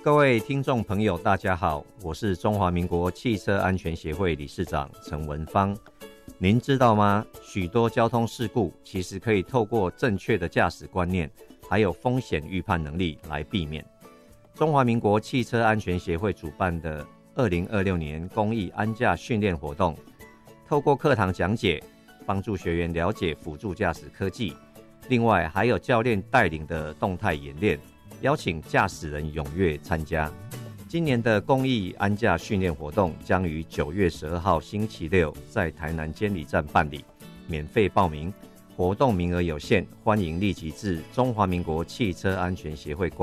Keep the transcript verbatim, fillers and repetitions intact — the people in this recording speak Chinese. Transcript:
各位听众朋友大家好，我是中华民国汽车安全协会理事长陈文芳。您知道吗？许多交通事故其实可以透过正确的驾驶观念还有风险预判能力来避免。中华民国汽车安全协会主办的二零二六年公益安驾训练活动，透过课堂讲解帮助学员了解辅助驾驶科技，另外还有教练带领的动态演练，邀请驾驶人踊跃参加。今年的公益安驾训练活动将于九月十二号星期六在台南监理站办理，免费报名，活动名额有限，欢迎立即至中华民国汽车安全协会官